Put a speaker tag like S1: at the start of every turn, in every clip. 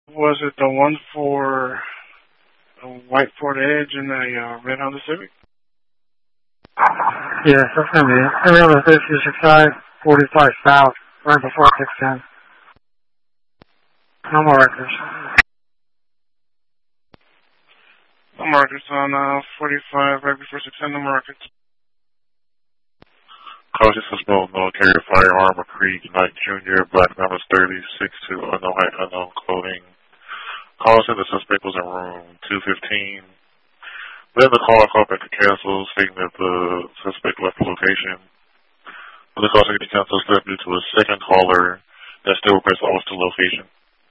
S1: Was it the one for a white Ford Edge and a red Honda Civic?
S2: Yes, that's going to be it. Every other 56 45 south, right before 610. No more records.
S1: No markers on 45, right before 610, no markers.
S3: Cautious suspect unknown carrier firearm or Creed Knight Jr. Black numbers 36 to unknown height, unknown clothing. Call said the suspect was in room 215. Then the call back to cancel, stating that the suspect left the location. But the call said the cancel left due to a second caller that still requests office to location.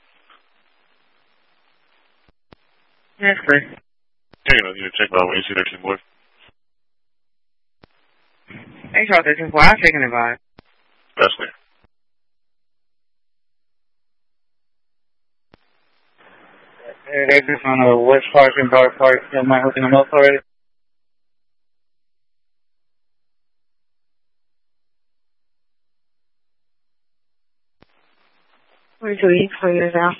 S2: That's great.
S3: Yeah, you need to check by way, see that boy.
S2: Thanks, Arthur. I'm taking it by.
S3: That's clear.
S2: They just on the West Park and Bar Park. Am I hooking them up already? 42 for years out.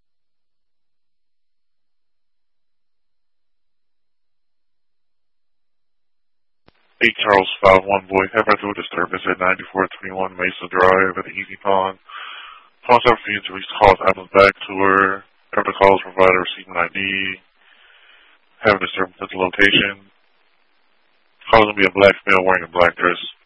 S3: 8 Charles 51 boy, have a disturbance at 9421 Mesa Drive at the Easy Pond. Pause out for you to reach the call's Apple's back to her. After the call's provider receiving ID. Have a disturbance at the location. Call's going to be a black male wearing a black dress.